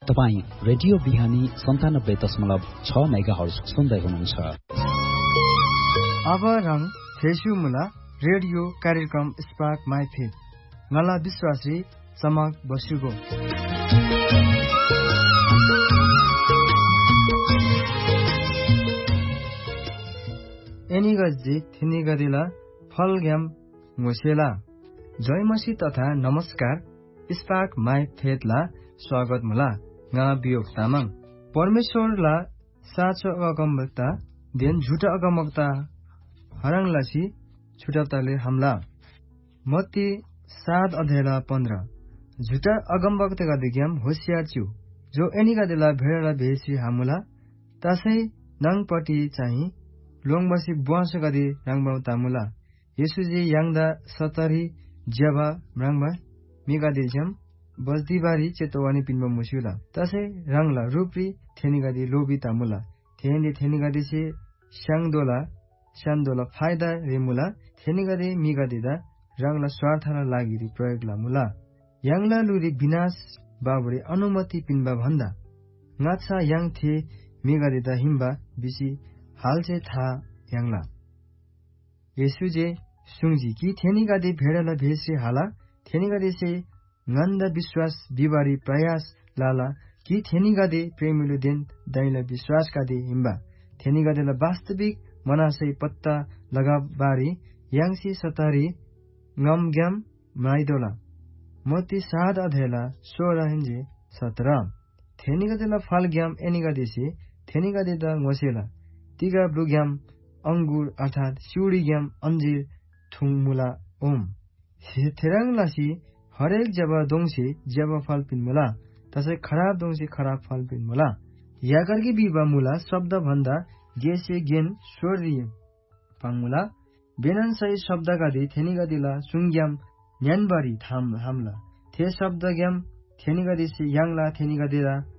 तपाईँ रेडियो बिहानी 97.6 मेगाहर्ज सुन्दै हुनुहुन्छ। अब रङ फेसु मुला रेडियो कार्यक्रम spark my faith ngala biswasri samak basugo एनिगजी थिनिगदिला फलग्याम मोसेला जयमसी तथा नमस्कार स्पार्क माई फेथला स्वागत मुला nga बियोग तामाङ परमेश्वरला साँचो अगमवक्ता देन झुटा अगमवक्ता हराङलासी छुटाउताले हमला मत्ती 7:15 झुटा अगमवक्ता दिग्याम होशियार छु जो एनिगदिला भेडला भेसी हामुला तासै नङपटी चाहिँ लोङबसी बुवास गदी राङबाउ तामुला येसुजी याङदा सतरी ज्याबा राङबा मिगादिजम बजदीबारी चेतवानी पिनमा मुसिउला तसै राङला रुप्री थेनिगादी लोबी तामुला थेनिगादी से स्याङदोला फाइदा रेमुला थेनिगादी मिगादिदा राङला स्वार्थला लागि प्रयोगला मुला याङला लुरी विनाश बाबुरे अनुमति पिन्बा भन्दा ngacha yang the मिगादिदा Himba BC हालचे था याङला येसुजे सुङजी कि थेनिगादी भेडला भेसे हाला थेनिगादी से nganda विश्वास बिबारी प्रयास लाला कि थेनिगादी प्रेमिलो दिन दैला विश्वास कादी हिम्बा थेनिगादीला वास्तविक मनासै पत्ता लगाबारी याङसी सतारी ngam-gyam माइदोला मोती 7:16-17 थेनिगादीला फालग्याम एनिगादीसी थेनिगादीदा मोसेला तिगा ब्रुग्याम अंगुर अर्थात सिउडीग्याम अंजीर थुङमुला ओम थेराङलासी हरेक जब दोंसी जब फल पिनमुला तसै खराब दोंसी खराब फल पिनमुला यागरगी बिबा मुला शब्द भन्दा गेसे गेन स्वर्य पाङमुला बेननसै शब्द गादी थेनिगादीला सुङग्याम न्यानबारी थाम हमला थे शब्द ग्याम थेनिगादी से याङला थेनिगादीला